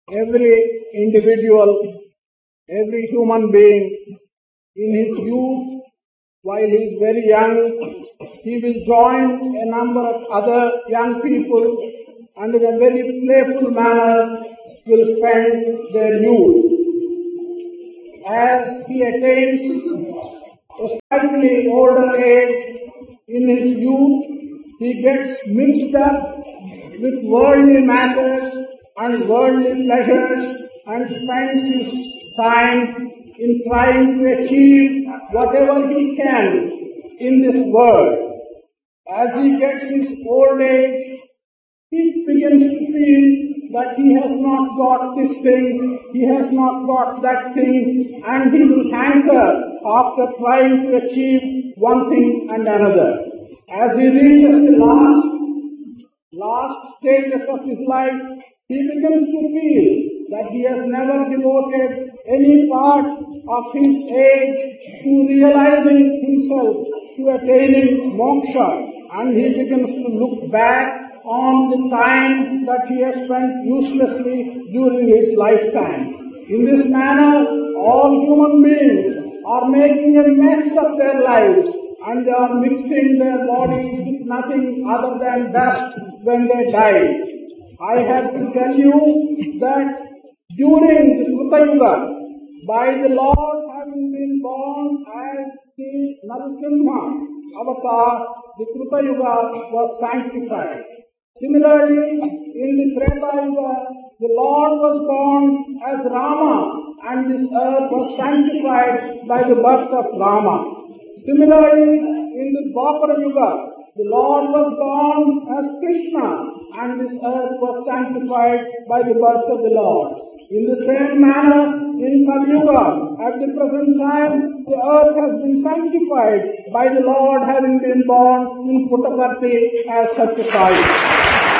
Every individual, every human being in his youth, while he is very young, he will join a number of other young people and in a very playful manner will spend their youth. As he attains a slightly older age in his youth, he gets mixed up with worldly matters and worldly pleasures and spends his time in trying to achieve whatever he can in this world. As he gets his old age, he begins to feel that he has not got this thing, he has not got that thing, and he will hanker after trying to achieve one thing and another. As he reaches the last stages of his life, he begins to feel that he has never devoted any part of his age to realizing himself, to attaining moksha, and he begins to look back on the time that he has spent uselessly during his lifetime. In this manner, all human beings are making a mess of their lives and they are mixing their bodies with nothing other than dust when they die. I have to tell you that during the Kruta Yuga, by the Lord having been born as the Narasimha avatar, the Kruta Yuga was sanctified. Similarly, in the Treta Yuga, the Lord was born as Rama and this earth was sanctified by the birth of Rama. Similarly, in the Dwapara Yuga, the Lord was born as Krishna and this earth was sanctified by the birth of the Lord. In the same manner, in Kali Yuga, at the present time, the earth has been sanctified by the Lord having been born in Puttaparthi as Satyasai.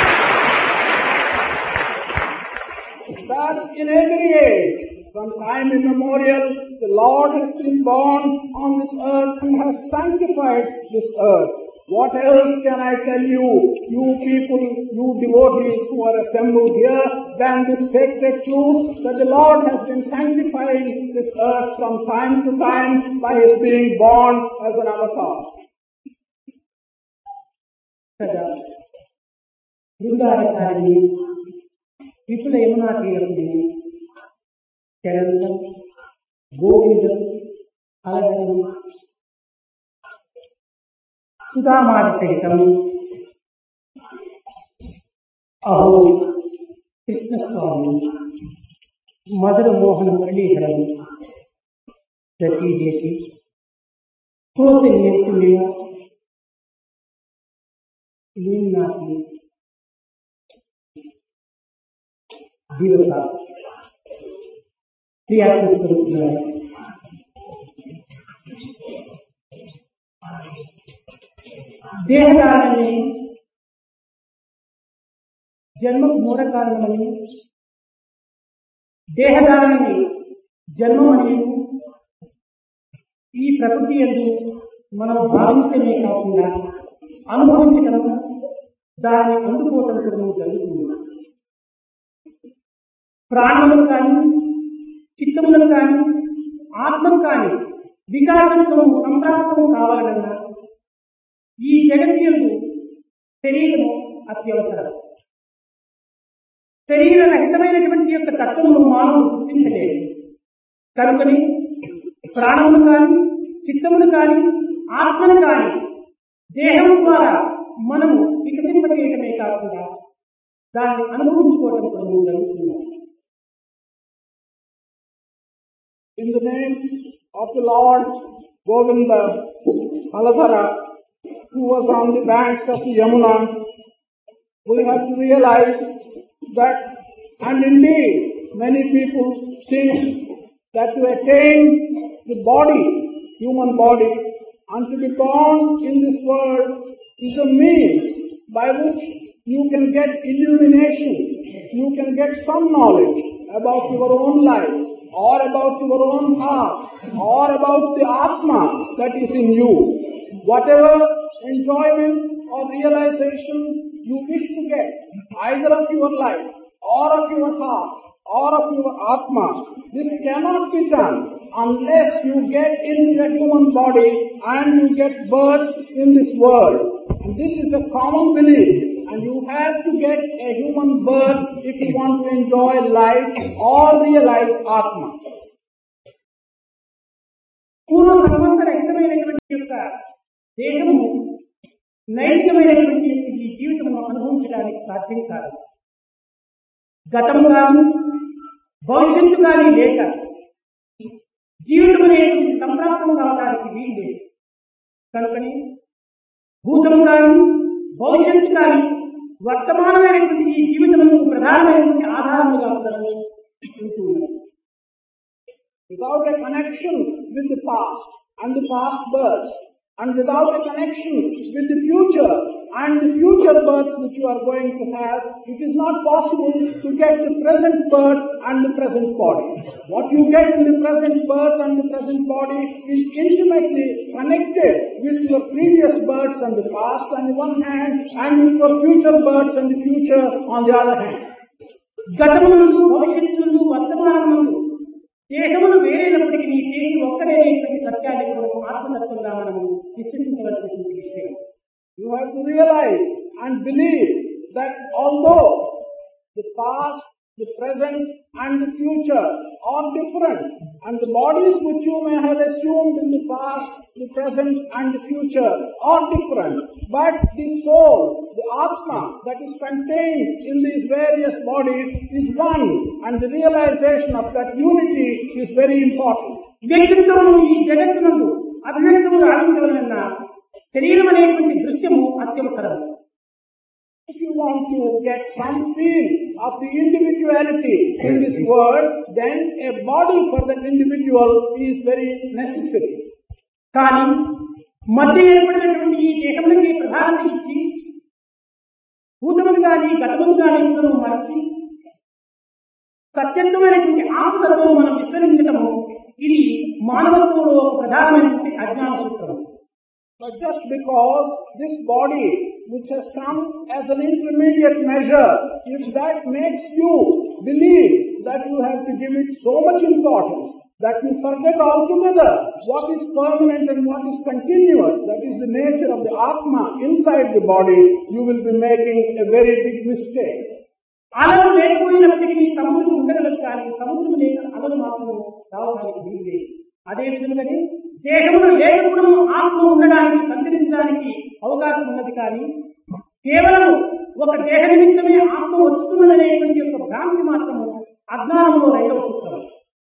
Thus, in every age, from time immemorial, the Lord has been born on this earth and has sanctified this earth. What else can I tell you, you people, you devotees who are assembled here, than this sacred truth that the Lord has been sanctifying this earth from time to time by His being born as an avatar. విపుల యమునా తీరపుని చరణం గోవిందం అలగరం సుధామాది సహితం అహో కృష్ణస్వామి మధుర మోహన మురళీధరం రచయితి కోస నియమితుల్య లీనాకి दिवस स्वरूप देहदारणे जन्म मूल कारणमని దేహదారిని జన్మమని ఈ ప్రకృతి యందు మనం భావించడమే కాకుండా అనుభవించడం దాన్ని అందుకోవడం కూడా జరుగుతుంది. ప్రాణములు కానీ చిత్తములు కానీ ఆత్మలు కానీ వికాసము సంప్రాప్తం కావాలన్నా ఈ జగత్యందు శరీరము అత్యవసరం. శరీర రహితమైనటువంటి యొక్క తత్వమును మానవుడు గుర్తించలేడు. కనుకని ప్రాణములు కానీ చిత్తములు కానీ ఆత్మను కానీ దేహం ద్వారా మనము వికసింపజేయటమే కాకుండా దాన్ని అనుభవించుకోవడం కూడా జరుగుతుంది. In the name of the Lord Govinda Aladhara, who was on the banks of the Yamuna, we have to realize that, and indeed many people think that to attain the body, human body, and to be born in this world is a means by which you can get illumination, you can get some knowledge about your own life, or about your own heart, or about the Atma that is in you. Whatever enjoyment or realization you wish to get, either of your life, or of your heart, or of your Atma. This cannot be done unless you get into the human body and you get birth in this world. And this is a common belief. And you have to get a human birth if you want to enjoy life or realize Atma. పూర్వ సర్వంత రహితమైనటువంటి యొక్క దేహము నైతికమైనటువంటి ఈ జీవితమును అనుభవించడానికి సాధ్యం కాదు. గతం కానీ భవిష్యత్తు కానీ లేక జీవితం అనేటువంటి సంప్రాప్తం కావడానికి వీలు లేదు. కనుకని భూతం కానీ భవిష్యత్తు కానీ వర్తమానమైనటువంటి ఈ జీవితమును ప్రధానమైనటువంటి ఆధారముగా ఉంటున్నది. Without a connection with the past and the past births, and without a connection with the future and the future births which you are going to have, it is not possible to get the present birth and the present body. What you get in the present birth and the present body is intimately connected with your previous births and the past on the one hand, and with your future births and the future on the other hand. గతమునందు భవిష్యత్తునందు వర్తమానమునందు దేహమును వేరైనప్పటికీ నీ దేహి ఒక్కడైనటువంటి సత్యాన్ని మనము ఆత్మతత్వంగా మనము విశ్వసించవలసినటువంటి విషయం. You have to realize and believe that although the past, the present and the future are different, and the bodies which you may have assumed in the past, the present and the future are different, but the soul, the Atma that is contained in these various bodies is one, and the realization of that unity is very important. వ్యక్తిత్వము ఈ జగత్తునందు అభివ్యక్తముగా ఆలోచించవలన శరీరం అనేటువంటి దృశ్యము అత్యవసరం. If you want to get some feel of the individuality in this world, then a body for that individual is very necessary. కానీ మధ్య ఏర్పడినటువంటి ఈ దేహమునికి ప్రధానత ఇచ్చి భూతమును కానీ గతమును కానీ మరచి సత్యత్వమైనటువంటి ఆత్మతత్వం మనం విస్తరించడము ఇది మానవత్వంలో ఒక ప్రధానమైనటువంటి అజ్ఞాన సూత్రం. But just because this body, which has come as an intermediate measure, if that makes you believe that you have to give it so much importance that you forget altogether what is permanent and what is continuous, that is the nature of the Atma inside the body, you will be making a very big mistake. అలలు లేకపోయినప్పటికీ సముద్రం ఉండగలదు, కానీ సముద్రం లేక అలలు మాత్రం రావడానికి వీలు లేదు. అదే విధంగానే దేహమును లేనప్పుడు ఆత్మ ఉండడానికి సంచరించడానికి అవకాశం ఉన్నది. కానీ కేవలం ఒక దేహ నిమిత్తమే ఆత్మ వస్తున్నదనేటువంటి ఒక భ్రాంతి మాత్రము అజ్ఞానంలో రెండవ సూత్రం.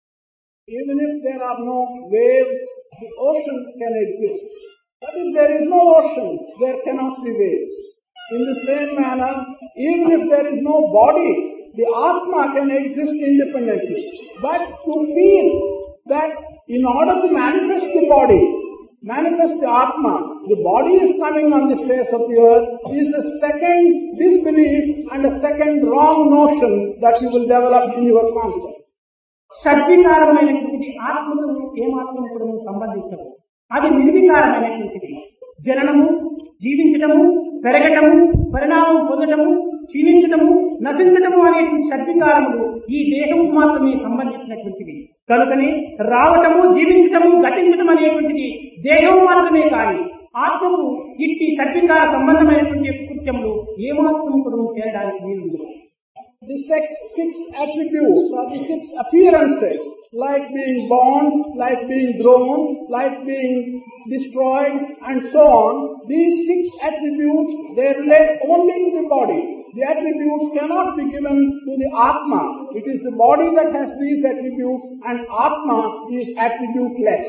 Even if there are no waves, the ocean can exist. But if there is no ocean, there cannot be waves. In the same manner, even if there is no body, the Atma can exist independently. But to feel that in order to manifest the body, manifest the Atma, the body is coming on this face of the earth, is a second disbelief and a second wrong notion that you will develop in your concept. షడ్వికారమైనటువంటిది ఆత్మకు ఏమాత్రం కూడా సంబంధించదు. అది నిర్వికారమైనటువంటిది. జననము, జీవించటము, పెరగటము, పరిణామం పొందటము, క్షీణించటము, నశించటము అనేటువంటి షడ్వికారములు ఈ దేహముకు మాత్రమే సంబంధించినటువంటివి. కనుకనే రావటము, జీవించటము, గతించటం అనేటువంటిది దేహం మాత్రమే కానీ ఆత్మకు ఇట్టి షడ్వికార సంబంధమైనటువంటి కృత్యములు ఏమాత్రం కూడా చేయడానికి వీలు. The six attributes or the six appearances, like being born, like being grown, like being destroyed and so on, these six attributes, they relate only to the body. The attributes cannot be given to the Atma. It is the body that has these attributes and Atma is attributeless.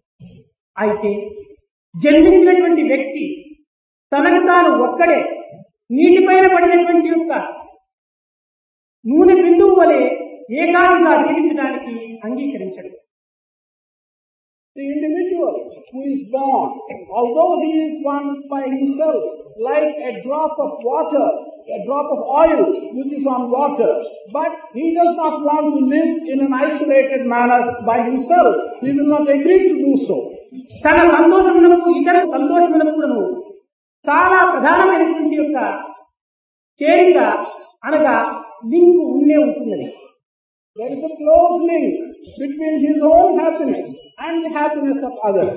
అయితే జన్మించినటువంటి వ్యక్తి తనకు తాను ఒక్కడే నీటిపైన పడినటువంటి యొక్క నూనె బిందువు వలె ఏకాకిగా జీవించడానికి అంగీకరించడు. The individual who is born, although he is one by himself, like a drop of water, a drop of oil which is on water, but he does not want to live in an isolated manner by himself. He will not agree to do so. తన సంతోషములకు ఇతర సంతోషములకు చాలా ప్రధానమైనటువంటి యొక్క చేరిక అనగా link ఉండే ఉంటున్నది. There is a close link between his own happiness and the happiness of others.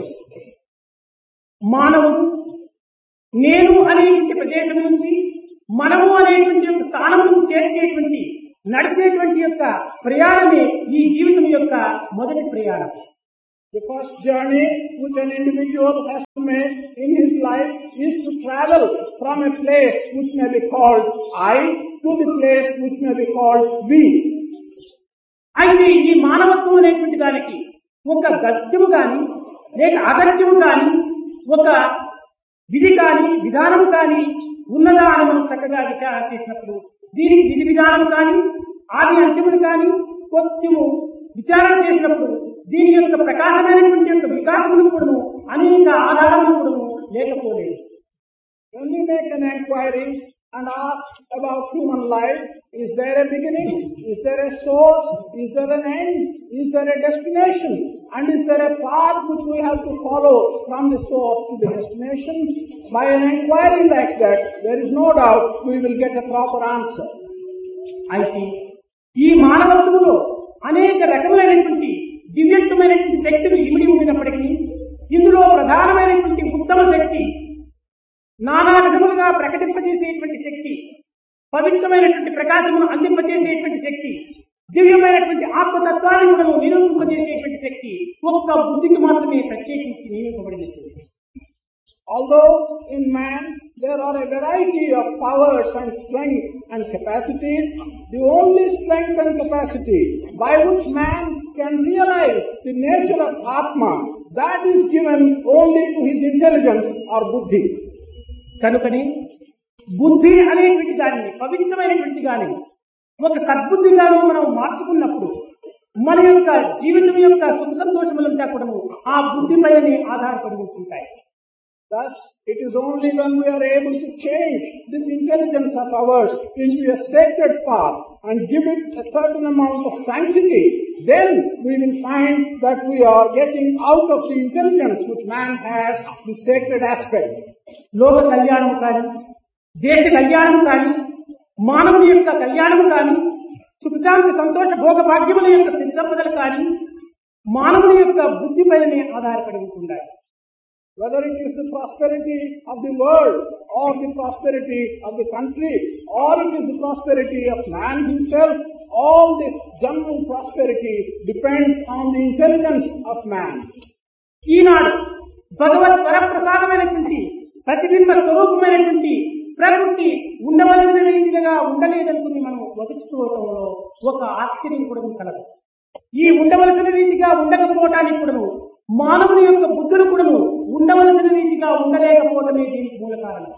మానవుడు నేను అనేటువంటి ప్రదేశం నుంచి మనము అనేటువంటి యొక్క స్థానమును చేర్చేటువంటి నడిచేటువంటి యొక్క ప్రయాణమే ఈ జీవితం యొక్క మొదటి ప్రయాణం. The first journey which an individual has to make in his life is to travel from a place which may be called I to the place which may be called we. అయితే ఈ మానవత్వం అనేటువంటి దానికి ఒక గత్యము కానీ లేక అగత్యము కానీ ఒక విధి కానీ విధానం కానీ ఉన్నదా అని మనం చక్కగా విచారణ చేసినప్పుడు దీనికి విధి విధానం కానీ ఆది అంత్యములు కానీ కొంచెము విచారణ చేసినప్పుడు దీని యొక్క ప్రకాశమైనటువంటి యొక్క వికాసములు కూడా అనేక ఆధారములు కూడా లేకపోలేదు. When we make an inquiry and ask about human life, is there a beginning? Is there a source? Is there an end? Is there a destination? And is there a path which we have to follow from the source to the destination? By an inquiry like that, there is no doubt we will get a proper answer. అయితే ఈ మానవత్వంలో అనేక రకములైనటువంటి దివ్యత్వమైనటువంటి శక్తులు ఇమిడి ఉండినప్పటికీ ఇందులో ప్రధానమైనటువంటి ఉత్తమ శక్తి, నానా విధములుగా ప్రకటింపజేసేటువంటి శక్తి, పవిత్రమైనటువంటి ప్రకాశమును అందింపజేసేటువంటి శక్తి, దివ్యమైనటువంటి ఆత్మతత్వాన్ని మనము నిరూపింపజేసేటువంటి శక్తి ఒక్క బుద్ధికి మాత్రమే ప్రత్యేకించి నియమింపబడినది. Although in man there are a variety of powers and strengths and capacities, the only strength and capacity by which man can realize the nature of Atma, that is given only to his intelligence or buddhi. కనుకనే బుద్ధి అనేటువంటి దానిని పవిత్రమైనటువంటి గాని ఒక సద్బుద్ధిగాను మనం మార్చుకున్నప్పుడు మన యొక్క జీవితం యొక్క సుఖ సంతోషములంతా కూడా ఆ బుద్ధిపైనే ఆధారపడి ఉంటుంటాయి. Thus, it is only when we are able to change this intelligence of ours into a sacred path and give it a certain amount of sanctity, then we will find that we are getting out of the intelligence which man has the sacred aspect. లోక కళ్యాణం కానీ, దేశ కళ్యాణం కానీ, మానవుని యొక్క కళ్యాణం కానీ, సుఖశాంతి సంతోష భోగ భాగ్యముల యొక్క సిద్ధ సంపదలు కానీ మానవుని యొక్క బుద్ధిపైనే ఆధారపడి ఉంటున్నాయి. Whether it is the prosperity of the world or the prosperity of the country or it is the prosperity of man himself, all this general prosperity depends on the intelligence of man. ఈనాడు భగవత్ వరప్రసాదమైనటువంటి ప్రతిబింబ స్వరూపమైనటువంటి ప్రకృతి ఉండవలసిన రీతిగా ఉండలేదనుకుని మనం వదుచుకోవడంలో ఒక ఆశ్చర్యం కూడా కలదు. ఈ ఉండవలసిన రీతిగా ఉండకపోవటానికి కూడా మానవుని యొక్క బుద్ధులు కూడా ఉండవలసిన రీతిగా ఉండలేకపోవడమే దీనికి మూల కారణం.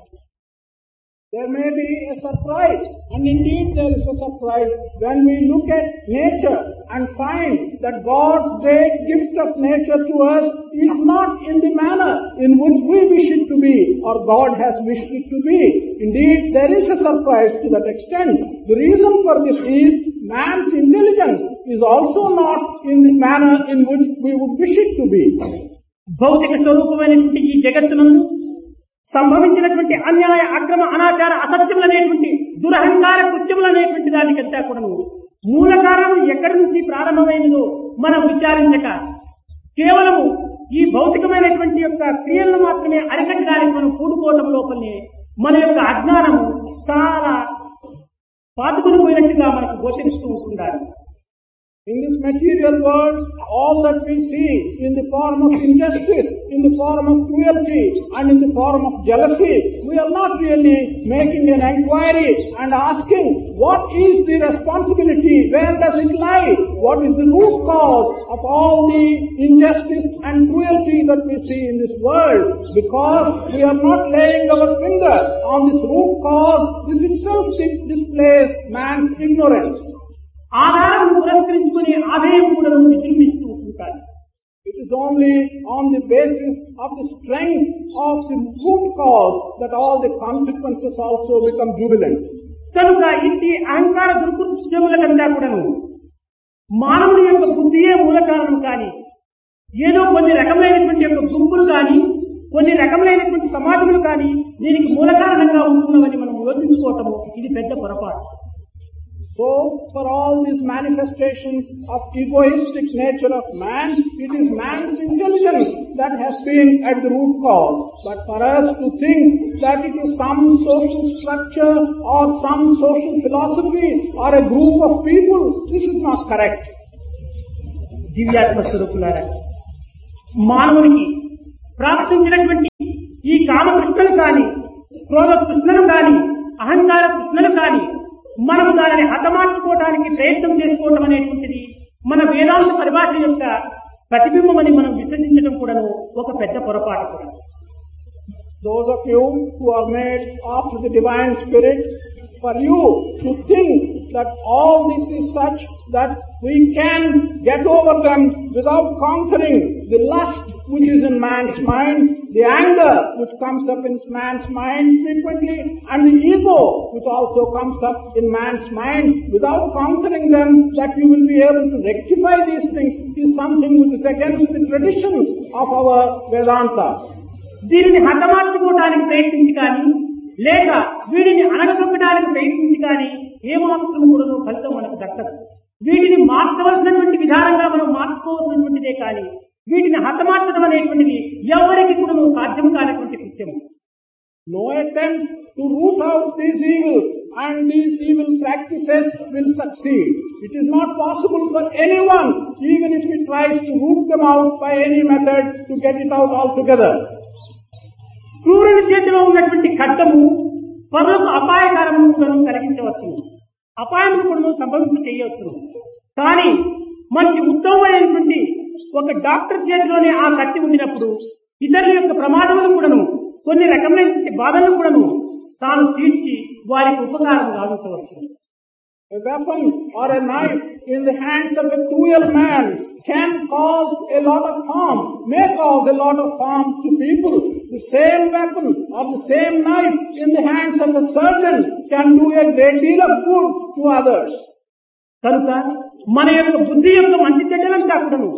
There may be a surprise, and indeed there is a surprise when we look at nature and find that God's great gift of nature to us is not in the manner in which we wish it to be or God has wished it to be. Indeed, there is a surprise to that extent. The reason for this is man's intelligence is also not in the manner in which we would wish it to be. భౌతిక స్వరూపమైనటువంటి ఈ జగత్తునందు సంభవించినటువంటి అన్యాయ అక్రమ అనాచార అసత్యములనేటువంటి దురహంకార కృత్యములనేటువంటి దానికంతా కూడా మూల కారణం ఎక్కడి నుంచి ప్రారంభమైనదో మనం విచారించక కేవలము ఈ భౌతికమైనటువంటి యొక్క క్రియలను మాత్రమే అరికట్టడానికి మనం కూడుకోవటం లోపలనే మన యొక్క అజ్ఞానము చాలా పాతుకుని పోయినట్టుగా మనకు గోచరిస్తూ ఉంటున్నారు. In this material world, all that we see in the form of injustice, in the form of cruelty, and in the form of jealousy, we are not really making an inquiry and asking, what is the responsibility? Where does it lie? What is the root cause of all the injustice and cruelty that we see in this world? Because we are not laying our finger on this root cause, this itself displays man's ignorance. ఆధారం పురస్కరించుకుని ఆదాయం కూడా విజృంభిస్తూ ఉంటారు. It is only on the basis of the strength of the root cause that all the consequences also become jubilant. కనుక ఇంటి అహంకార దుర్కృత్యములకంతా కూడాను మానవుని యొక్క బుద్ధియే మూల కారణం కానీ ఏదో కొన్ని రకమైనటువంటి యొక్క గుంపులు కానీ కొన్ని రకములైనటువంటి సమాజములు కానీ దీనికి మూల కారణంగా ఉంటున్నవని మనం యోచించుకోవటము ఇది పెద్ద పొరపాటు. So, for all these manifestations of egoistic nature of man, it is man's intelligence that has been at the root cause. But for us to think that it is some social structure or some social philosophy or a group of people, this is not correct. దివ్యాత్మ స్వరూపులారా, మానవునికి ప్రాప్తించినటువంటి ఈ కామకృష్ణలు కాని, క్రోధ కృష్ణలు కాని, అహంకార కృష్ణలు కాని, మనము దానిని హతమార్చుకోవడానికి ప్రయత్నం చేసుకోవడం అనేటువంటిది మన వేదాంత పరిభాష యొక్క ప్రతిబింబమని మనం విశ్వసించడం కూడాను ఒక పెద్ద పొరపాటు కూడా. Those of you who are made after the divine spirit, for you to think that all this is such that we can get over them without conquering the lust which is in man's mind, the anger which comes up in man's mind frequently, and the ego which also comes up in man's mind, without conquering them, that you will be able to rectify these things, is something which is against the traditions of our Vedanta. దీనిని హతమార్చుకోవడానికి ప్రయత్నించి కానీ, లేక వీటిని అణగదొక్కడానికి ప్రయత్నించి కానీ ఏమాత్రం కూడా ఫలితం మనకు దక్కదు. వీటిని మార్చవలసినటువంటి విధానంగా మనం మార్చుకోవాల్సినటువంటిదే కానీ వీటిని హతమార్చడం అనేటువంటిది ఎవరికి కూడా సాధ్యం కానటువంటి కృత్యం. No attempt to root out these evils and these evil practices will succeed. It is not possible for anyone, even if he tries to root them out by any method, to get it out altogether. క్రూరుని చేతిలో ఉన్నటువంటి ఖడ్గము పరులకు అపాయకారమును కలిగించవచ్చును, అపాయమును కూడా సంభవింపు చేయవచ్చును. కానీ మంచి ఉత్తమమైనటువంటి ఒక డాక్టర్ చేతిలోనే ఆ కత్తి ఉండినప్పుడు ఇతరుల యొక్క ప్రమాదములను కూడాను, కొన్ని రకమైనటువంటి బాధలను కూడాను తాను తీర్చి వారికి ఉపకారం గావించవచ్చు. A weapon or a knife in the hands of a cruel man can cause a lot of harm, may cause a lot of harm to people. The same weapon or the same knife in the hands of a surgeon can do a great deal of good to others. కనుక మన యొక్క బుద్ధి యొక్క మంచి చెడ్డలంతా కూడాను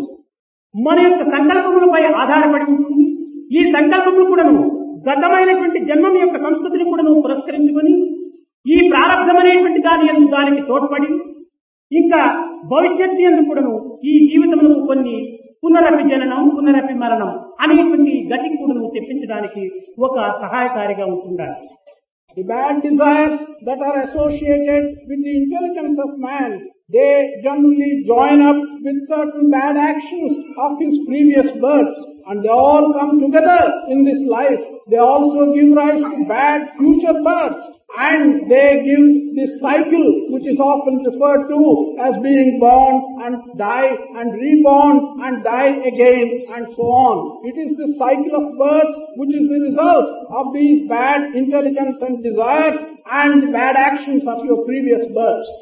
మన యొక్క సంకల్పములపై ఆధారపడి ఉంటుంది. ఈ సంకల్పములు కూడాను గతమైనటువంటి జన్మం యొక్క సంస్కృతిని కూడాను పురస్కరించుకొని ఈ ప్రారంభం అనేటువంటి దానికి తోడ్పడి ఇంకా భవిష్యత్తు యందు కూడాను ఈ జీవితంలో కొన్ని పునరపి జననం పునరపి మరణం అనేటువంటి గతికి కూడాను తెప్పించడానికి ఒక సహాయకారిగా ఉంటుండాలి. The bad desires that are associated with the intelligence of man, they generally join up with certain bad actions of his previous birth, and they all come together in this life. They also give rise to bad future births, and they give this cycle which is often referred to as being born and die and reborn and die again and so on. It is the cycle of births which is the result of these bad intelligence and desires and bad actions of your previous births.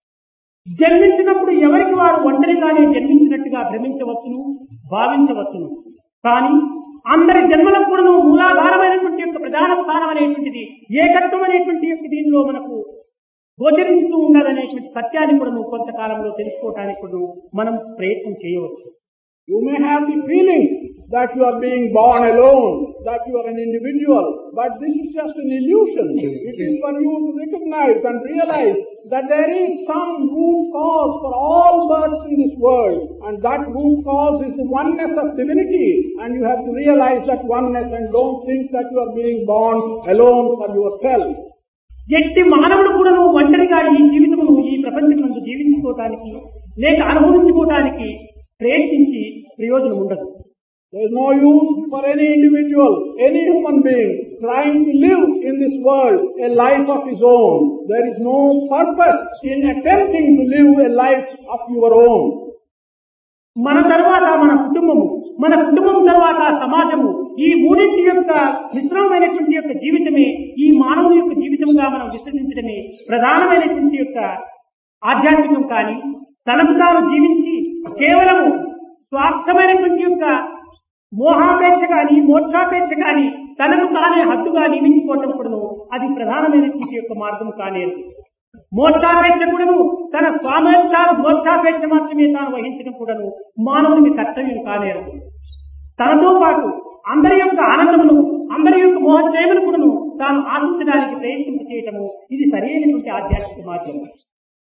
జన్మించినప్పుడు ఎవరికి వారు ఒంటరిగానే జన్మించినట్టుగా భ్రమించవచ్చును, భావించవచ్చును. కానీ అందరి జన్మలకు కూడా మూలాధారమైనటువంటి యొక్క ప్రధాన స్థానం అనేటువంటిది ఏకత్వం అనేటువంటి యొక్క దీనిలో మనకు గోచరిస్తూ ఉన్నదనేటువంటి సత్యాన్ని కూడా కొంతకాలంలో తెలుసుకోవడానికి కూడా మనం ప్రయత్నం చేయవచ్చు. You may have the feeling that you are being born alone, that you are an individual, but this is just an illusion. It is for you to recognize and realize that there is some root cause for all births in this world, and that root cause is the oneness of divinity, and you have to realize that oneness and don't think that you are being born alone for yourself. ఎట్టి మానవుడు కూడా ఒంటరిగా ఈ జీవితమును ఈ ప్రపంచమునందు జీవించుకోవటానికి లేక అనుభవించుకోవటానికి ప్రయత్నించి ప్రయోజనం ఉండదు. There is no use for any individual, any human being trying to live in this world a life of his own. There is no purpose in attempting to live a life of your own. మన తర్వాత మన కుటుంబం తర్వాత సమాజము, ఈ మూడింటి యొక్క మిశ్రమమైనటువంటి యొక్క జీవితమే ఈ మానవుని యొక్క జీవితంగా మనం విశ్వసించడమే ప్రధానమైనటువంటి యొక్క ఆధ్యాత్మికం. కానీ తనకు తాను జీవించి కేవలము స్వార్థమైనటువంటి యొక్క మోహాపేక్ష కానీ మోక్షాపేక్ష కానీ తనకు తానే హద్దుగా నియమించుకోవటం కూడాను అది ప్రధానమైనటువంటి యొక్క మార్గం కానేరు. మోక్షాపేక్ష కూడాను తన మోక్షాపేక్ష మాత్రమే తాను వహించడం కూడాను మానవునికి కర్తవ్యం కానేరు. తనతో పాటు అందరి యొక్క ఆనందమును అందరి యొక్క మోహక్షయమును కూడాను తాను ఆశించడానికి ప్రయత్నం చేయటము ఇది సరైనటువంటి ఆధ్యాత్మిక మార్గం.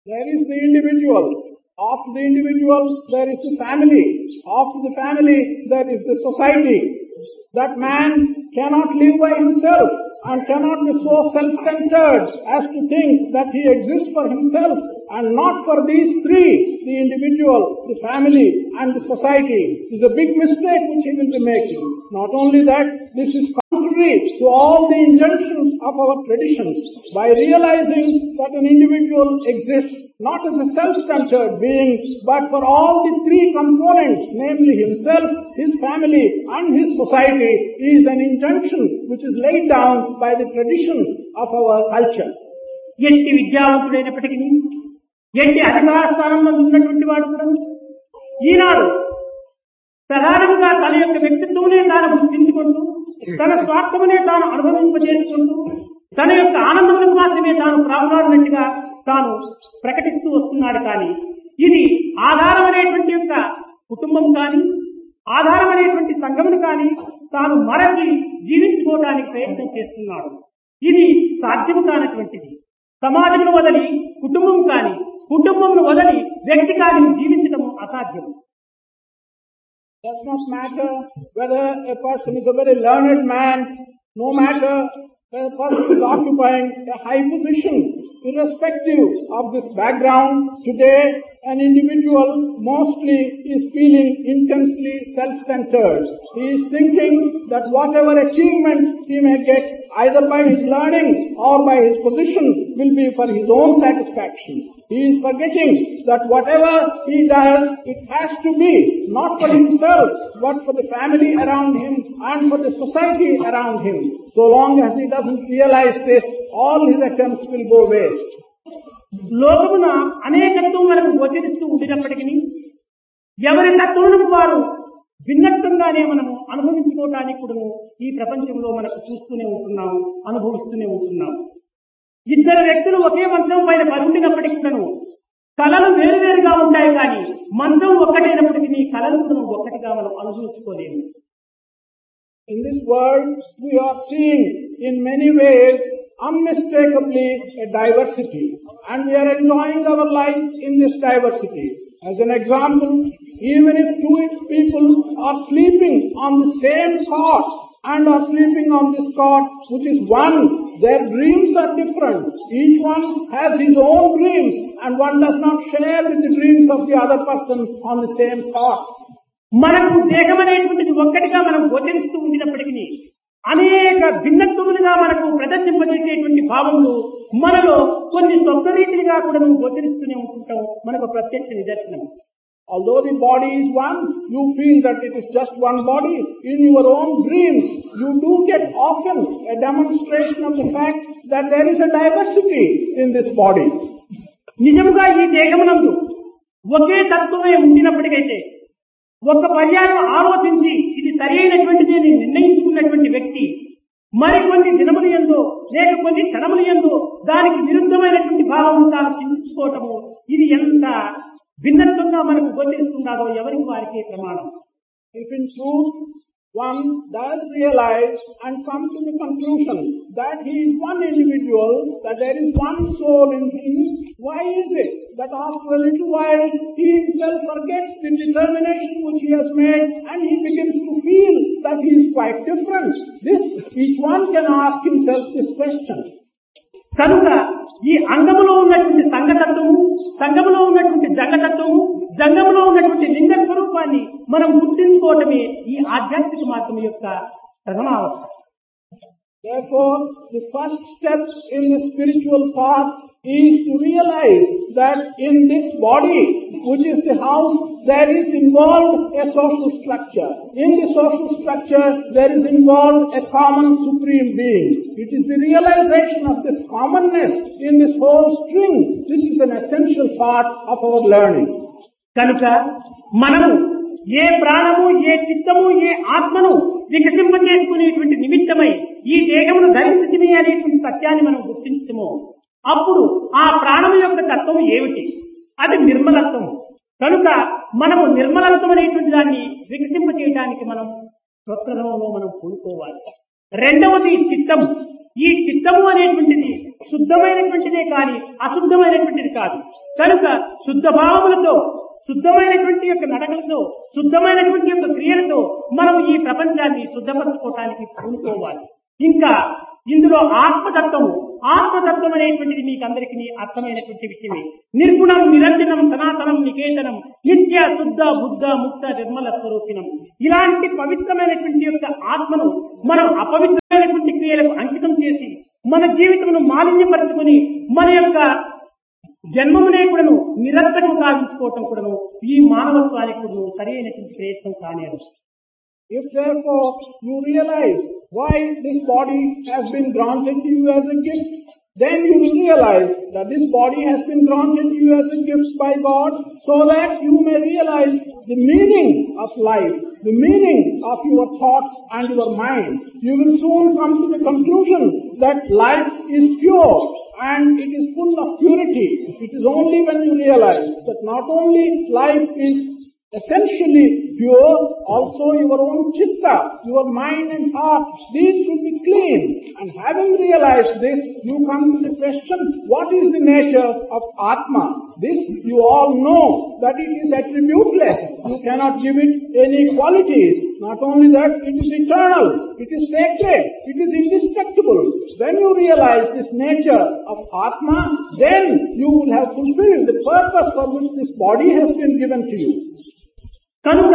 There is the individual. After the individual, there is the family. After the family, there is the society. That man cannot live by himself and cannot be so self-centered as to think that he exists for himself and not for these three, the individual, the family and the society, is a big mistake which he will be making. Not only that, this is contrary to all the injunctions of our traditions. By realizing that an individual exists not as a self-centered being, but for all the three components, namely himself, his family and his society, is an injunction which is laid down by the traditions of our culture. ఎట్టి విద్యావంతుడైనప్పటికీ ఎట్టి అధికార స్థానంలో ఉన్నటువంటి వాడు కూడా ఈనాడు ప్రధానంగా తన యొక్క వ్యక్తిత్వమునే తాను గుర్తించుకుంటూ తన స్వార్థమునే తాను అనుభవింపజేసుకుంటూ తన యొక్క ఆనందములకు మాత్రమే తాను ప్రాకులాడినట్టుగా తాను ప్రకటిస్తూ వస్తున్నాడు. కానీ ఇది ఆధారమైనటువంటి యొక్క కుటుంబం కానీ ఆధారమైనటువంటి సంఘమును కానీ తాను మరచి జీవించుకోవడానికి ప్రయత్నం చేస్తున్నాడు. ఇది సాధ్యము కానటువంటిది. సమాజమును వదలి కుటుంబం కానీ కుటుంబమును వదలి వ్యక్తి కానీ జీవించడం అసాధ్యం. Does not matter whether a person is a very learned man, no matter whether a person is occupying a high position, irrespective of this background. Today, an individual mostly is feeling intensely self-centered. He is thinking that whatever achievements he may get, either by his learning or by his position, will be for his own satisfaction. He is forgetting that whatever he does, it has to be not for himself, but for the family around him and for the society around him. So long as he doesn't realize this, all his attempts will go waste. లోకమున అనేకత్వం మనకు గోచరిస్తూ ఉండినప్పటికీ ఎవరి తత్వములకు వారు భిన్నత్వంగానే మనము అనుభవించుకోవడానికి కూడా ఈ ప్రపంచంలో మనకు చూస్తూనే ఉంటున్నాము, అనుభవిస్తూనే ఉంటున్నాము. ఇద్దరు వ్యక్తులు ఒకే మంచం పైన పరుండినప్పటికీ కూడాను కళలు వేరువేరుగా ఉంటాయి. కానీ మంచం ఒక్కటైనప్పటికీ కళలు కూడా ఒక్కటిగా మనం అనుభవించుకోలేము. In this world, we are seeing in many ways unmistakably a diversity, and we are enjoying our lives in this diversity. As an example, even if two people are sleeping on the same cot and are sleeping on this cot which is one, their dreams are different. Each one has his own dreams and one does not share with the dreams of the other person on the same cot. మనకు దేహం అనేటువంటిది ఒక్కటిగా మనం గోచరిస్తూ ఉండినప్పటికీ అనేక భిన్నత్వములుగా మనకు ప్రదర్శింపజేసేటువంటి భావములు మనలో కొన్ని స్వప్నరీతిగా కూడా గోచరిస్తూనే ఉంటుంటాం. మనకు ప్రత్యక్ష నిదర్శనం. Although the body is one, you feel that it is just one body. In your own dreams, you do get often a demonstration of the fact that there is a diversity in this body. నిజముగా ఈ దేహమునందు ఒకే తత్వమే ఉండినప్పటికైతే ఒక పర్యాయం ఆలోచించి ఇది సరి అయినటువంటిది అని నిర్ణయించుకున్నటువంటి వ్యక్తి మరికొన్ని దినములు ఎందో లేక కొన్ని క్షణములు ఎందో దానికి విరుద్ధమైనటువంటి భావం తాను చింతించుకోవటము, ఇది ఎంత భిన్నత్వంగా మనకు గోచరిస్తుందో ఎవరికి వారికి ప్రమాణం. If in truth one does realize and come to the conclusion that he is one individual, that there is one soul in him, why is it that after a little while he himself forgets the determination which he has made and he begins to feel that he is quite different? This, each one can ask himself this question. కనుక ఈ అంగములో ఉన్నటువంటి సంఘతత్వము, సంఘములో ఉన్నటువంటి జంగతత్వము, జంగములో ఉన్నటువంటి లింగ స్వరూపాన్ని మనం గుర్తించుకోవటమే ఈ ఆధ్యాత్మిక మార్గం యొక్క ప్రథమావస్థ. Therefore, the first step in the spiritual path is to realize that in this body, which is the house, there is involved a social structure. In the social structure, there is involved a common supreme being. It is the realization of this commonness in this whole string. This is an essential part of our learning. కనుక మనము ఏ ప్రాణము, ఏ చిత్తము, ఏ ఆత్మను వికసింప చేసుకునేటువంటి నిమిత్తమై ఈ దేహమును ధరించుకుని అనేటువంటి సత్యాన్ని మనం గుర్తించము. అప్పుడు ఆ ప్రాణము యొక్క తత్వం ఏమిటి? అది నిర్మలత్వం. కనుక మనము నిర్మలత్వం అనేటువంటి దాన్ని వికసింప చేయడానికి మనం ప్రప్రథమంలో మనం పూనుకోవాలి. రెండవది చిత్తము. ఈ చిత్తము అనేటువంటిది శుద్ధమైనటువంటిదే కానీ అశుద్ధమైనటువంటిది కాదు. కనుక శుద్ధ భావములతో, శుద్ధమైనటువంటి యొక్క నడకలతో, శుద్ధమైనటువంటి యొక్క క్రియలతో మనం ఈ ప్రపంచాన్ని శుద్ధపరచుకోవటానికి పూనుకోవాలి. ఇంకా ఇందులో ఆత్మతత్వం అనేటువంటిది మీకు అందరికీ అర్థమైనటువంటి విషయమే. నిర్గుణం, నిరంజనం, సనాతనం, నికేతనం, నిత్య, శుద్ధ, బుద్ధ, ముక్త, నిర్మల స్వరూపిణం. ఇలాంటి పవిత్రమైనటువంటి యొక్క ఆత్మను మనం అపవిత్రమైనటువంటి క్రియలకు అంకితం చేసి మన జీవితమును మాలిన్యపరచుకుని మన యొక్క జన్మమునే కూడాను నిరంతరం గావించుకోవటం కూడాను ఈ మానవత్వానికి కూడాను సరైనటువంటి ప్రయత్నం కానేరు. If therefore you realize why this body has been granted to you as a gift, then you will realize that this body has been granted to you as a gift by God so that you may realize the meaning of life, the meaning of your thoughts and your mind. You will soon come to the conclusion that life is pure and it is full of purity. It is only when you realize that not only life is essentially pure, also your own chitta, your mind and heart, these should be clean. And having realized this, you come to the question, what is the nature of Atma? This you all know that it is attributeless. You cannot give it any qualities. Not only that, it is eternal, it is sacred, it is indestructible. When you realize this nature of Atma, then you will have fulfilled the purpose for which this body has been given to you. కనుక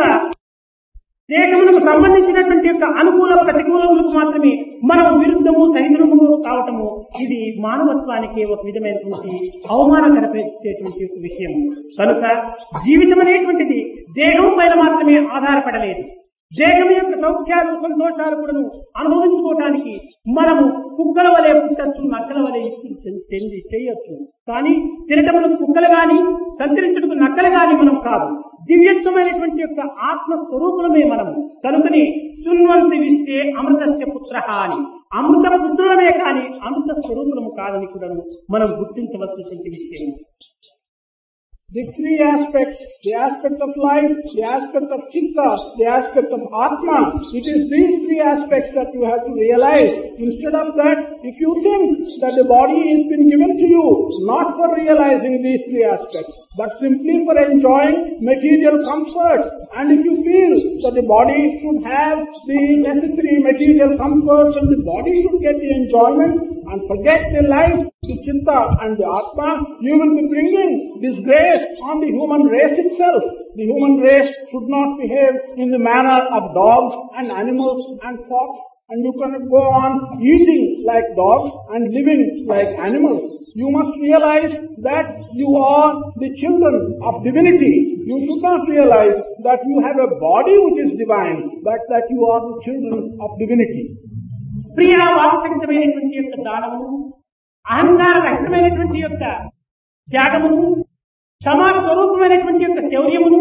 దేహమునకు సంబంధించినటువంటి యొక్క అనుకూల ప్రతికూలములకు మాత్రమే మనం విరుద్ధము సహితులము కావటము ఇది మానవత్వానికి ఒక విధమైనటువంటి అవమానకరపరిచేటువంటి ఒక విషయం. కనుక జీవితం అనేటువంటిది దేహం పైన మాత్రమే ఆధారపడలేదు. దేహం యొక్క సౌఖ్యాలు సంతోషాలు కూడా అనుభవించుకోవటానికి మనము కుక్కల వలె పుట్టచ్చు, నక్కల వలె చెంది చేయొచ్చు. కానీ తినటములకు కుక్కలు గాని సంచరించుటకు నక్కలు గాని మనం కాదు. దివ్యత్వమైనటువంటి యొక్క ఆత్మస్వరూపులమే మనము. కనుకని శృణ్వంతి విశ్వే అమృతస్య పుత్రః అని అమృత పుత్రులమే కానీ అమృత స్వరూపులము కాదని కూడా మనం గుర్తించవలసినటువంటి విషయం. The three aspects, the aspect of life, the aspect of chitta, the aspect of Atma, it is these three aspects that you have to realize. Instead of that, if you think that the body has been given to you not for realizing these three aspects, but simply for enjoying material comforts, and if you feel that the body should have the necessary material comforts and the body should get the enjoyment and forget the life, the chitta and the Atma, you will be bringing disgrace on the human race itself. The human race should not behave in the manner of dogs and animals and fox, and you cannot go on eating like dogs and living like animals. You must realize that you are the children of divinity. You should not realize that you have a body which is divine, but that you are the children of divinity. ప్రియ వాత్సల్యమైనటువంటి యొక్క దానము, అహంకార రహితమైనటువంటి యొక్క త్యాగమును, క్షమాస్వరూపమైనటువంటి యొక్క శౌర్యమును,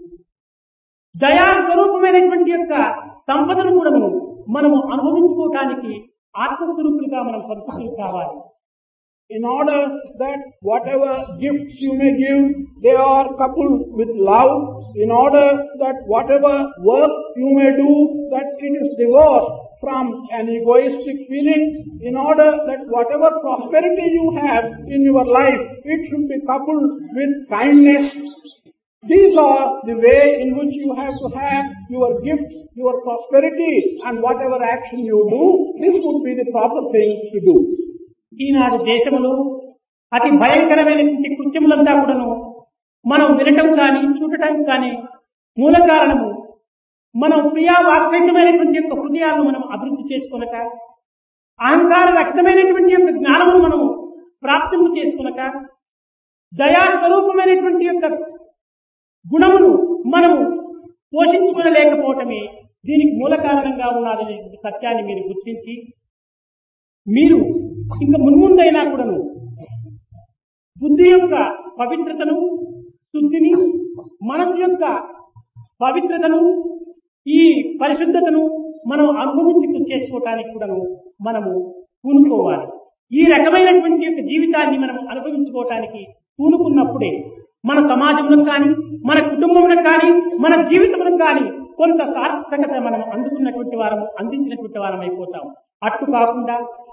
దయాస్వరూపమైనటువంటి యొక్క సంపదను కూడా మనము అనుభవించుకోవటానికి ఆత్మస్వరూపులుగా మనం పరిస్థితులు కావాలి. In order that whatever gifts you may give, they are coupled with love. In order that whatever work you may do, that it is divorced from an egoistic feeling. In order that whatever prosperity you have in your life, it should be coupled with kindness. These are the way in which you have to have your gifts, your prosperity, and whatever action you do, this would be the proper thing to do. ఈనాడు దేశంలో అతి భయంకరమైనటువంటి కృత్యములంతా కూడాను మనం వినటం కానీ చూడటానికి కానీ మూల కారణము మనం ప్రియా వాత్సల్యమైనటువంటి యొక్క హృదయాలను మనం అభివృద్ధి చేసుకొనక, అహంకార రహితమైనటువంటి యొక్క జ్ఞానమును మనం ప్రాప్తింపు చేసుకొనక, దయాస్వరూపమైనటువంటి యొక్క గుణమును మనము పోషించుకోలేకపోవటమే దీనికి మూల కారణంగా ఉన్నదనే సత్యాన్ని మీరు గుర్తించి, మీరు ఇంకా మున్ముందైనా కూడాను బుద్ధి యొక్క పవిత్రతను, శుద్ధిని, మనసు యొక్క పవిత్రతను, ఈ పరిశుద్ధతను మనం అనుభవించి చేసుకోవటానికి కూడాను మనము పూనుకోవాలి. ఈ రకమైనటువంటి యొక్క జీవితాన్ని మనం అనుభవించుకోవటానికి పూనుకున్నప్పుడే మన సమాజంలో కానీ, మన కుటుంబంలో కానీ, మన జీవితంలో కానీ కొంత సార్థకత మనం అందుకున్నటువంటి వారము, అందించినటువంటి వారం అయిపోతాం. అట్టు కాకుండా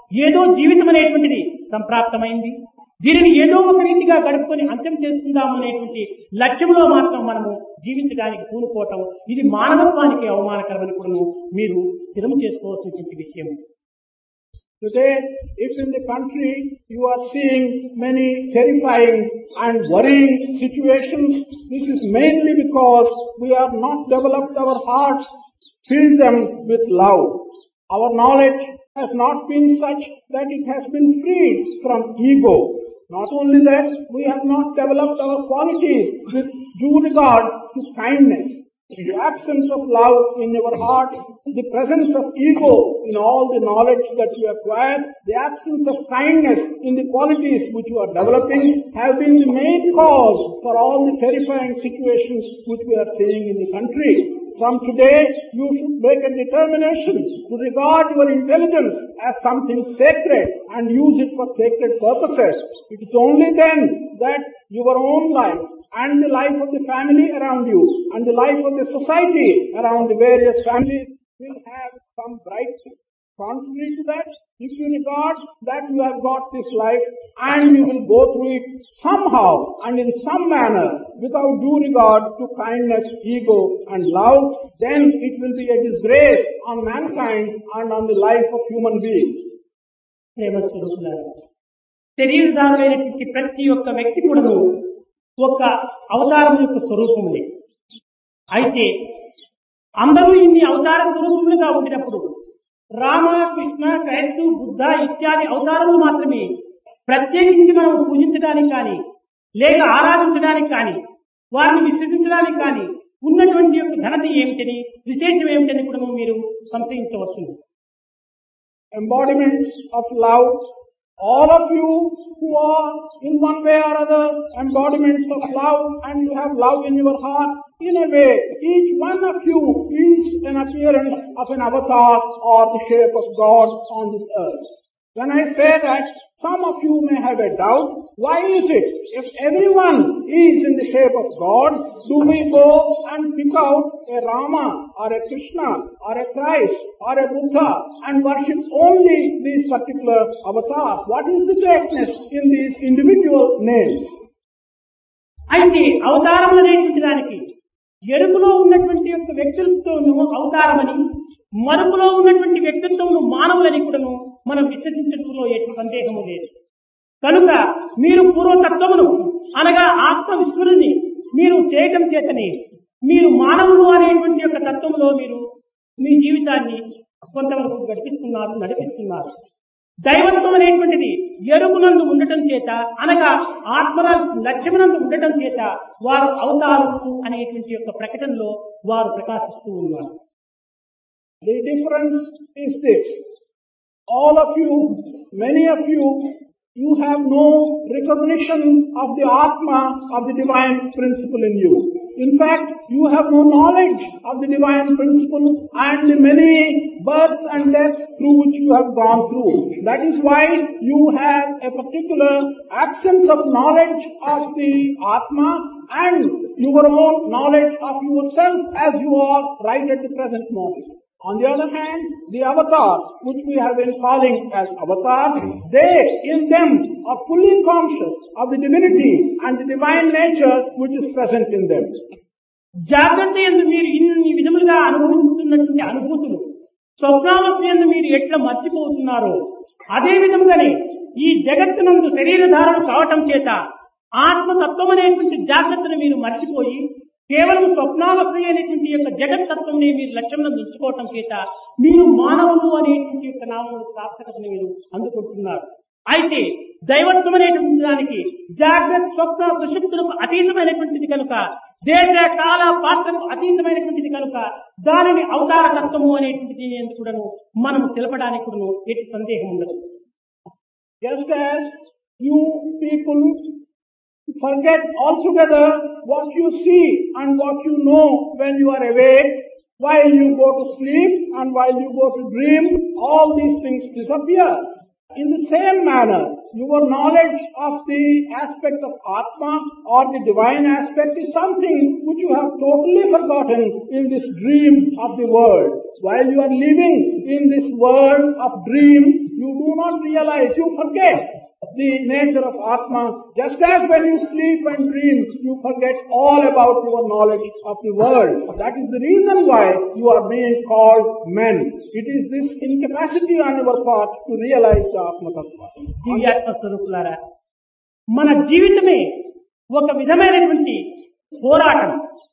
ఏదో జీవితం అనేటువంటిది సంప్రాప్తమైంది, దీనిని ఏదో ఒక రీతిగా గడుపుకొని అంత్యం చేసుకుందాం అనేటువంటి లక్ష్యంలో మాత్రం మనము జీవించడానికి పూనుకోవటం, ఇది మానవత్వానికి అవమానకరమని కూడా మీరు స్థిరం చేసుకోవాల్సినటువంటి విషయం. Today, if in the country you are seeing many terrifying and worrying situations, this is mainly because we have not developed our hearts, filled them with love. Our knowledge has not been such that it has been freed from ego. Not only that, we have not developed our qualities with due regard to kindness. The absence of love in your hearts, the presence of ego in all the knowledge that you acquire, the absence of kindness in the qualities which you are developing have been the main cause for all the terrifying situations which we are seeing in the country. From today, you should make a determination to regard your intelligence as something sacred and use it for sacred purposes. It is only then that your own life and the life of the family around you and the life of the society around the various families will have some brightness. Contrary to that, if you regard that you have got this life and you will go through it somehow and in some manner without due regard to kindness, ego and love, then it will be a disgrace on mankind and on the life of human beings. శరీరధారులైనటువంటి ప్రతి ఒక్క వ్యక్తి కూడాను ఒక అవతారం యొక్క స్వరూపములే. అయితే అందరూ ఇన్ని అవతార స్వరూపములుగా ఉండినప్పుడు రామ, కృష్ణ, క్రైస్తు, బుద్ధ ఇత్యాది అవతారములు మాత్రమే ప్రత్యేకించి మనం పూజించడానికి కానీ లేక ఆరాధించడానికి కానీ వారిని విశ్వసించడానికి కానీ ఉన్నటువంటి యొక్క ఘనత ఏమిటని, విశేషం ఏమిటని కూడా మీరు సంశయించవచ్చు. Embodiments of love. All of you who are in one way or other embodiments of love and you have love in your heart, in a way, each one of you is an appearance of an avatar or the shape of God on this earth. When I say that, some of you may have a doubt. Why is it, if everyone is in the shape of God, do we go and pick out a Rama or a Krishna or a Christ or a Buddha and worship only these particular avatars? What is the greatness in these individual names? అయితే అవతారములు అనేటువంటి దానికి ఎరుపులో ఉన్నటువంటి యొక్క వ్యక్తులతోనూ అవతారమని, మరుపులో ఉన్నటువంటి వ్యక్తిత్వమును మానవులని కూడాను మనం విశ్వసించడంలో ఎట్టి సందేహము లేదు. కనుక మీరు పూర్వతత్వమును అనగా ఆత్మ విస్మృతిని మీరు చేయటం చేతనే మీరు మానవులు అనేటువంటి యొక్క తత్వంలో మీరు మీ జీవితాన్ని కొంతవరకు గడిపిస్తున్నారు, నడిపిస్తున్నారు. దైవత్వం అనేటువంటిది ఎరుపునందు ఉండటం చేత అనగా ఆత్మ లక్ష్యమునందు ఉండటం చేత వారు అవతారము అనేటువంటి యొక్క ప్రకటనలో వారు ప్రకాశిస్తూ ఉన్నారు. The difference is this. All of you, many of you, you have no recognition of the Atma, of the divine principle in you. In fact, you have no knowledge of the divine principle and the many births and deaths through which you have gone through. That is why you have a particular absence of knowledge of the Atma and your own knowledge of yourself as you are right at the present moment. On the other hand, the avatars, which we have been calling as avatars, they in them are fully conscious of the divinity and the divine nature which is present in them. జాగ్రత్త యందు మీరు ఇన్ని విధములుగా అనుభవిస్తున్నటువంటి అనుభూతులు స్వప్నావస్థ యందు మీరు ఎట్లా మర్చిపోతున్నారో అదే విధముగానే ఈ జగత్తునందు శరీరధారణ కావటం చేత ఆత్మతత్వం అనేటువంటి జాగ్రత్తను మీరు మర్చిపోయి కేవలం స్వప్నావస్థ అనేటువంటి యొక్క జగత్తత్వంని మీరు లక్ష్యంలో నిలుచుకోవటం చేత మీరు మానవులు అనేటువంటి యొక్క నామముల సార్థకతను మీరు అందుకుంటున్నారు. అయితే దైవత్వం అనేటువంటి దానికి జాగ్రత్త, స్వప్న, సుషుప్తులకు అతీతమైనటువంటిది కనుక, దేశ కాల పాత్రకు అతీతమైనటువంటిది కనుక దానిని అవతార తత్వము అనేటువంటిది ఎందుకు కూడాను మనం తెలపడానికి కూడాను ఎట్టి సందేహం ఉండదు. Just as you people forget altogether what you see and what you know when you are awake, while you go to sleep and while you go to dream, all these things disappear. In the same manner, your knowledge of the aspect of Atma or the divine aspect is something which you have totally forgotten in this dream of the world. While you are living in this world of dream, you do not realize, you forget the nature of Atma. Just as when you sleep and dream, you forget all about your knowledge of the world. That is the reason why you are being called men. It is this incapacity on your part to realize the Atma Tattva. దివ్యాత్మ స్వరూపులారా, మన జీవితమే ఒక విధమైనటువంటి పోరాటం.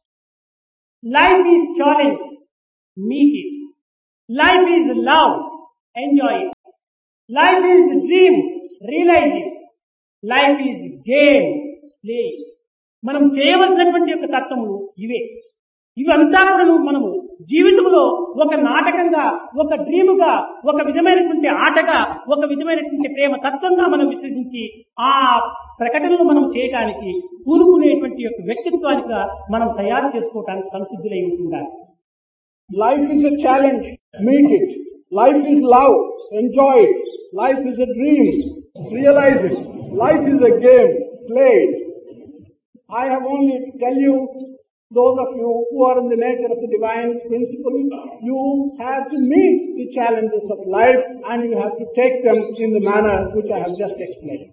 Life is challenge, meet it. Life is love, enjoy it. Life is dream, realise it. Life is game, play. మనం చేయవలసినటువంటి యొక్క తత్వములు ఇవే. ఇవంతా కూడా మనము జీవితంలో ఒక నాటకంగా, ఒక డ్రీముగా, ఒక విధమైనటువంటి ఆటగా, ఒక విధమైనటువంటి ప్రేమ తత్వంగా మనం విశ్వసించి ఆ ప్రకటనలు మనం చేయడానికి కూరుకునేటువంటి యొక్క వ్యక్తిత్వానికి మనం తయారు చేసుకోవడానికి సంసిద్ధులై ఉంటుండాలి. Life is a challenge, meet it. Life is love, enjoy it. Life is a dream, realize it. Life is a game, play it. I have only to tell you, those of you who are in the nature of the divine principle, you have to meet the challenges of life and you have to take them in the manner which I have just explained.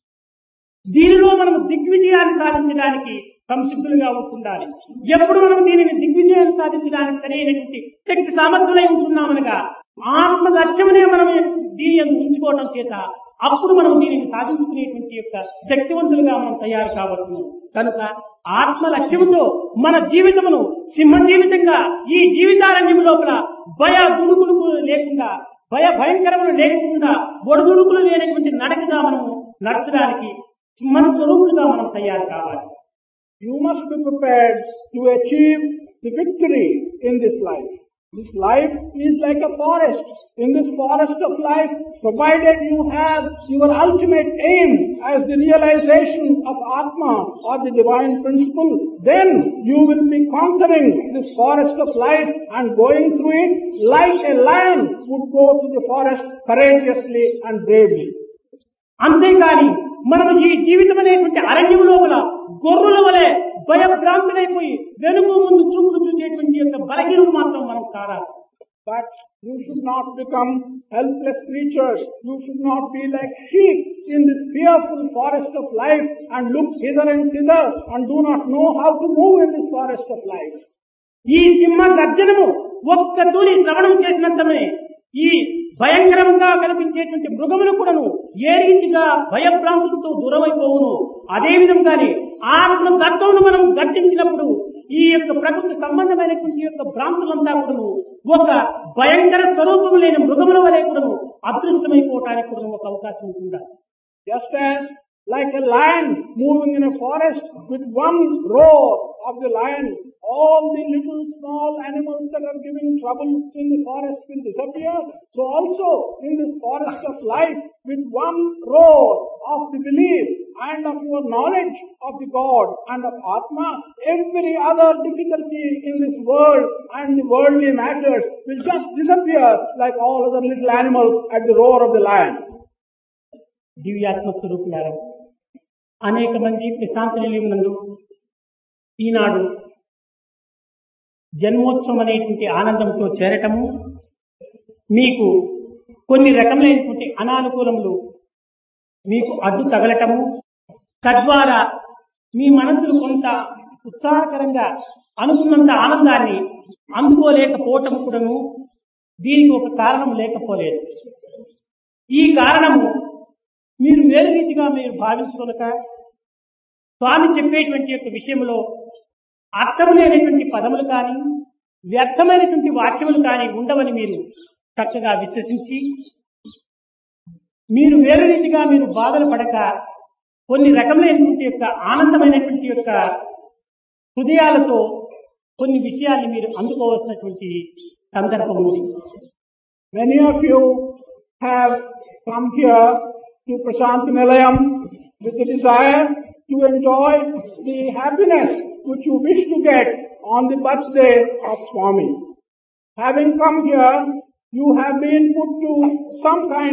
దీనిలో మనం దిగ్విజయాన్ని సాధించడానికి సంసిద్ధులుగా ఉంటుండాలి. ఎప్పుడు మనం దీనిని దిగ్విజయాన్ని సాధించడానికి సరైనటువంటి శక్తి సామర్థ్యులై ఉంటున్నామనగా ఆత్మ లక్ష్యమనే మనం దీని ఉంచుకోవడం చేత అప్పుడు మనం దీనిని సాధించుకునేటువంటి యొక్క శక్తివంతులుగా మనం తయారు కావచ్చు. కనుక ఆత్మ లక్ష్యముతో మన జీవితమును సింహ జీవితంగా ఈ జీవితారణ్యం లోపల భయ దుడుకులు లేకుండా, భయంకరములు లేకుండా, ఒడుదుడుకులు లేనటువంటి నడకగా మనం నడచడానికి సింహస్వరూపులుగా మనం తయారు కావాలి. You must be prepared to achieve the victory in this life. This life is like a forest. In this forest of life, provided you have your ultimate aim as the realization of Atma or the divine principle, then you will be conquering this forest of life and going through it like a lion would go through the forest courageously and bravely. అంతేకాని మనం ఈ జీవితం అనేటువంటి అరణ్యం లోపల గొర్రెల వలె భయభ్రాంతులైపోయి వెనుక ముందు చూపులు చూసేటువంటి యొక్క బలహీనులు మాత్రం మనం కారాలి. But you should not become helpless creatures. You should not be like sheep in this fearful forest of life and look hither and thither and do not know how to move in this forest of life. ఈ సింహ గర్జనము ఒక్క తూలి శ్రవణం చేసినంతనే ఈ భయంకరంగా కనిపించేటువంటి మృగములు కూడాను ఏ రీతిగా భయభ్రాంతులతో దూరమైపోవును, అదే విధంగానే ఆత్మ తత్వమును మనం గర్జించినప్పుడు ఈ యొక్క ప్రకృతి సంబంధమైనటువంటి యొక్క భ్రాంతులంతా కూడాను ఒక భయంకర స్వరూపము లేని మృగముల వలె కూడాను అదృశ్యమైపోవటానికి కూడా ఒక అవకాశం ఉంటుంది. Just as like a lion moving in a forest with one roar of the lion, all the little small animals that are giving trouble in the forest will disappear. So also in this forest of life, with one roar of the belief and of your knowledge of the God and of Atma, every other difficulty in this world and the worldly matters will just disappear like all other little animals at the roar of the lion. దివ్యాత్మ స్వరూపులారా, అనేక మంది ప్రశాంత నిలయం నందు ఈనాడు జన్మోత్సవం అనేటువంటి ఆనందంతో చేరటము, మీకు కొన్ని రకములైనటువంటి అనానుకూలములు మీకు అడ్డు తగలటము, తద్వారా మీ మనసులు కొంత ఉత్సాహకరంగా అనుకున్నంత ఆనందాన్ని అందుకోలేకపోవటం కూడాను దీనికి ఒక కారణం లేకపోలేదు. ఈ కారణము మీరు వేరు రీతిగా మీరు భావించుకోక స్వామి చెప్పేటువంటి యొక్క విషయంలో అర్థం లేనటువంటి పదములు కానీ వ్యర్థమైనటువంటి వాక్యములు కానీ ఉండవని మీరు చక్కగా విశ్వసించి మీరు వేరు రీతిగా మీరు బాధలు పడక కొన్ని రకమైనటువంటి యొక్క ఆనందమైనటువంటి యొక్క హృదయాలతో కొన్ని విషయాన్ని మీరు అందుకోవాల్సినటువంటి సందర్భం ఉంది. Many of you have come here to Prashant Nilayam with the desire to enjoy the happiness which you wish to get on the birthday of Swami. Having come here, you have been put to some kind of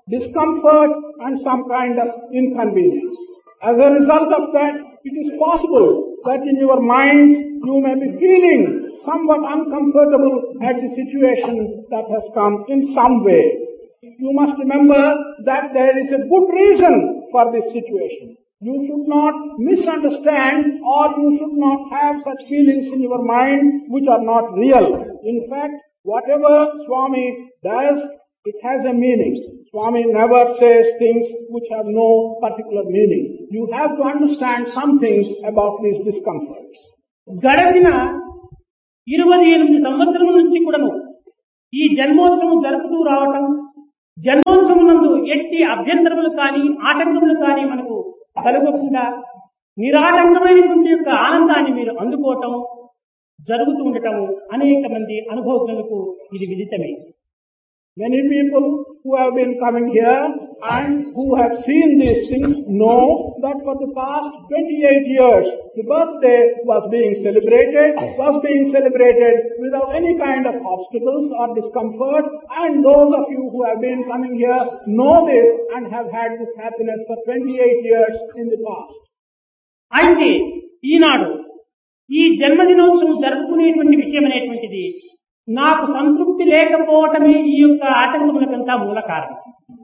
discomfort and some kind of inconvenience. As a result of that, it is possible that in your minds you may be feeling somewhat uncomfortable at the situation that has come in some way. You must remember that there is a good reason for this situation. You should not misunderstand or you should not have such feelings in your mind which are not real. In fact, whatever Swami does, it has a meaning. Swami never says things which have no particular meaning. You have to understand something about these discomforts. గడచిన 28 సంవత్సరముల నుంచి కూడాను ఈ జన్మోత్సవం జరుపుతూ రావటం, జన్మోత్సవం నందు ఎట్టి అభ్యంతరములు కానీ ఆటంకములు కానీ మనకు కలగకుండా నిరాటంకమైనటువంటి యొక్క ఆనందాన్ని మీరు అందుకోవటం జరుగుతూ ఉండటం అనేక మంది అనుభవజ్ఞులకు ఇది విదితమే. Many people who have been coming here and who have seen these things know that for the past 28 years, the birthday was being celebrated without any kind of obstacles or discomfort, and those of you who have been coming here know this and have had this happiness for 28 years in the past. అయితే ఈనాడు ఈ జన్మదినోత్సవం జరుపుకునేటువంటి విషయం అనేటువంటిది నాకు సంతృప్తి లేకపోవటమే ఈ యొక్క ఆటంకములకంతా మూల కారణం.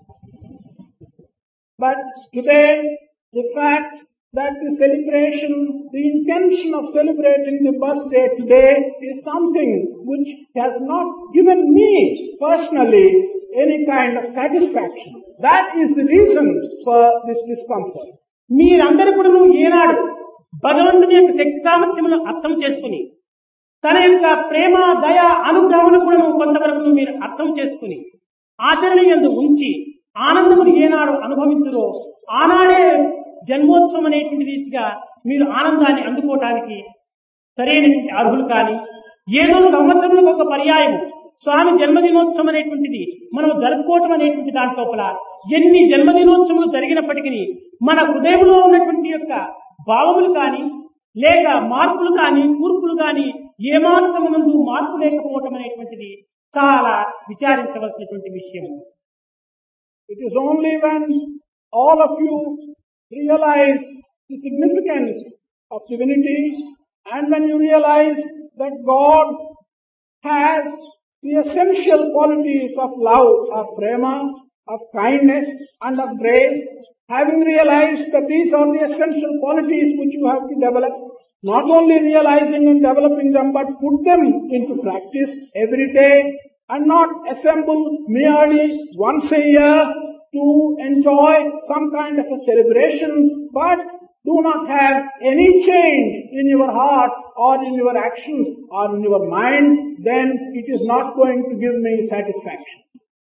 But today, the fact that the celebration, the intention of celebrating the birthday today is something which has not given me personally any kind of satisfaction. That is the reason for this discomfort. మీరందరూ కూడా ఏనాడు భగవంతుని యొక్క శక్తి సామర్థ్యములను అర్థం చేసుకుని తన యొక్క ప్రేమ దయ అనుగ్రహమును కూడా కొంతవరకు మీరు అర్థం చేసుకుని ఆచరణ యందు ఉంచి ఆనందమును ఏనాడు అనుభవించురో ఆనాడే జన్మోత్సవం అనేటువంటి రీతిగా మీరు ఆనందాన్ని అందుకోవటానికి సరైనటువంటి అర్హులు కానీ ఏదో సంవత్సరంలో ఒక పర్యాయం స్వామి జన్మదినోత్సవం అనేటువంటిది మనం జరుపుకోవటం అనేటువంటి దాంట్లోపల ఎన్ని జన్మదినోత్సవాలు జరిగినప్పటికీ మన హృదయంలో ఉన్నటువంటి యొక్క భావములు కానీ లేక మార్పులు కానీ కూర్పులు కానీ ఏమాత్రమునందు మార్పు లేకపోవటం అనేటువంటిది చాలా విచారించవలసినటువంటి విషయం. It is only when all of you realize the significance of divinity and when you realize that God has the essential qualities of love, of prema, of kindness and of grace, having realized that these are the essential qualities which you have to develop, not only realizing and developing them, but put them into practice every day and not assemble merely once a year to enjoy some kind of a celebration, but do not have any change in your hearts or in your actions or in your mind, then it is not going to give me satisfaction.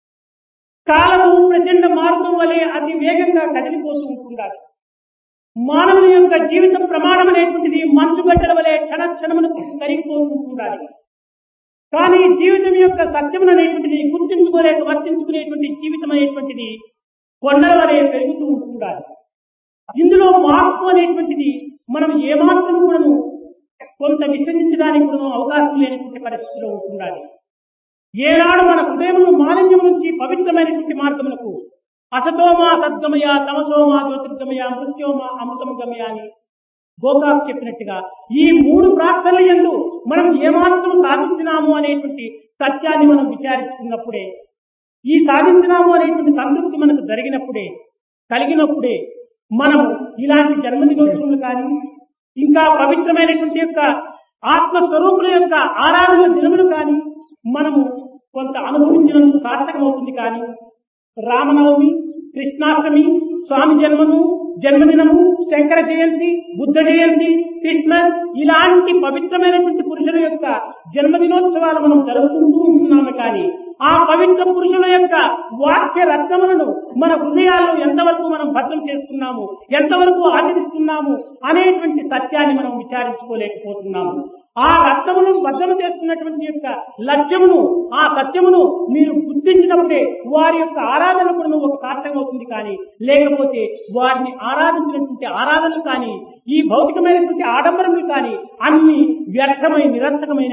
కాలము ప్రచండ మార్గం వలె అతి వేగంగా కదిలిపోతూ ఉంటుండాలి. మానవుని యొక్క జీవిత ప్రమాణం అనేటువంటిది మంచుగడ్డల వలె క్షణక్షణమునకు కరిగిపోతూ ఉంటుండాలి. కానీ జీవితం యొక్క సత్యమును అనేటువంటిది గుర్తించుకోలేక వర్తించుకునేటువంటి జీవితం అనేటువంటిది కొండల వలె పెరుగుతూ ఉంటుండాలి. ఇందులో మార్పు అనేటువంటిది మనం ఏమాత్రం కూడా కొంత విశ్వసించడానికి కూడా అవకాశం లేనటువంటి పరిస్థితిలో ఉంటుండాలి. ఏనాడు మన హృదయమును మాలిన్యం నుంచి పవిత్రమైనటువంటి మార్గములకు అసతోమా సద్గమయ తమసోమా జ్యోతిర్గమయ మృత్యోమా అమృతం గమయ అని గోకాక్ చెప్పినట్టుగా ఈ 3 ప్రార్థనల యందు మనం ఏమాత్రం సాధించినాము అనేటువంటి సత్యాన్ని మనం విచారించుకున్నప్పుడే, ఈ సాధించినాము అనేటువంటి సంతృప్తి మనకు కలిగినప్పుడే మనం ఇలాంటి జన్మదినోత్సవాలు కానీ ఇంకా పవిత్రమైనటువంటి యొక్క ఆత్మస్వరూపుల యొక్క ఆరాధన దినములు కానీ మనము కొంత అనుభవించినందుకు సార్థకమవుతుంది. కానీ రామనవమి, కృష్ణాష్టమి, స్వామి జన్మదినము, శంకర జయంతి, బుద్ధ జయంతి, క్రిస్మస్ ఇలాంటి పవిత్రమైనటువంటి పురుషుల యొక్క జన్మదినోత్సవాలు మనం జరుపుకుంటూ ఉంటున్నాము. కానీ ఆ పవిత్ర పురుషుల యొక్క వాక్య రత్నములను మన హృదయాల్లో ఎంతవరకు మనం భద్రం చేసుకున్నాము, ఎంతవరకు ఆచరిస్తున్నాము అనేటువంటి సత్యాన్ని మనం విచారించుకోలేకపోతున్నాము. ఆ రత్నమును భద్రం చేసుకున్నటువంటి యొక్క లక్ష్యమును, ఆ సత్యమును మీరు గుర్తించినప్పుడే వారి యొక్క ఆరాధన కూడా ఒక సార్థకమవుతుంది. కానీ లేకపోతే వారిని ఆరాధించినటువంటి ఆరాధనలు కానీ ఈ భౌతికమైనటువంటి ఆడంబరములు కానీ అన్ని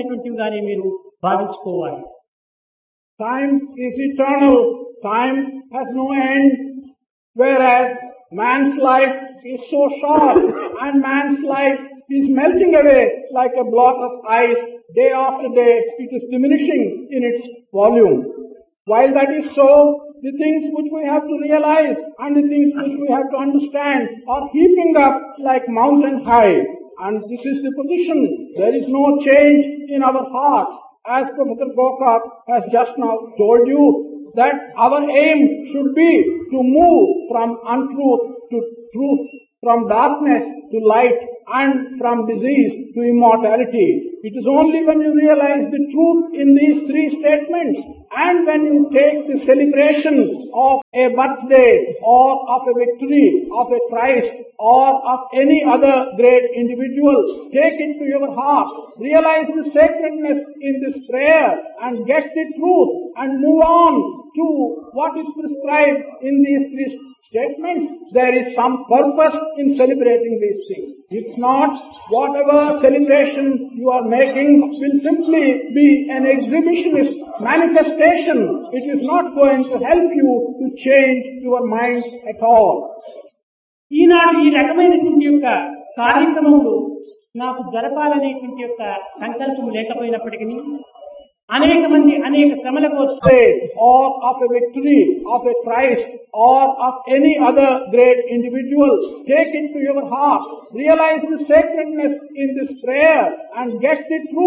నిరర్థకమైనటువంటివిగానే మీరు భావించుకోవాలి. Time is eternal. Time has no end, whereas man's life is so short and man's life is melting away like a block of ice. Day after day, it is diminishing in its volume. While that is so, the things which we have to realize and the things which we have to understand are heaping up like mountain high. And this is the position. There is no change in our hearts. As Professor Gokak has just now told you, that our aim should be to move from untruth to truth, from darkness to light, and from disease to immortality. It is only when you realize the truth in these three statements, and when you take the celebration of a birthday or of a victory of a Christ or of any other great individual, take it to your heart, realize the sacredness in this prayer and get the truth and move on to what is prescribed in these three statements. There is some purpose in celebrating these things. If not, whatever celebration you are making will simply be an exhibitionist manifestation. It is not going to help you to change your minds at all. ఈనాడు ఈ రకమైనటువంటి యొక్క కార్యక్రమంలో నాకు జరపాలనేటువంటి యొక్క సంకల్పం లేకపోయినప్పటికీ అనేక మంది అనేక శ్రమలకు or of a victory of a Christ or of any other great individual, take it to your heart, realize the sacredness in this prayer and get the truth.